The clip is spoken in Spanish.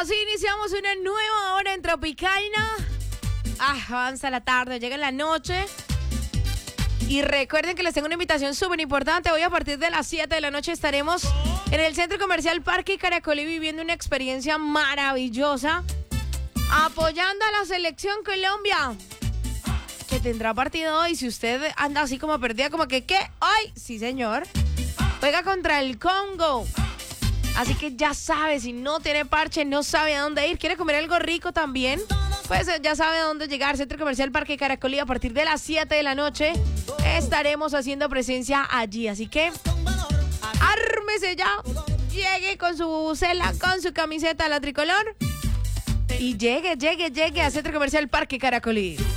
Así iniciamos una nueva hora en Tropicana. Avanza la tarde, llega la noche. Y recuerden que les tengo una invitación súper importante. Hoy a partir de las 7 de la noche estaremos en el Centro Comercial Parque Caracolí viviendo una experiencia maravillosa, apoyando a la Selección Colombia, que tendrá partido hoy. Si usted anda así como perdida, como que ¿qué? Hoy, sí señor, juega contra el Congo. Así que ya sabe, si no tiene parche, no sabe a dónde ir, quiere comer algo rico también, pues ya sabe a dónde llegar. Centro Comercial Parque Caracolí, a partir de las 7 de la noche estaremos haciendo presencia allí. Así que ármese ya, llegue con su bucela, con su camiseta, la tricolor, y llegue a Centro Comercial Parque Caracolí.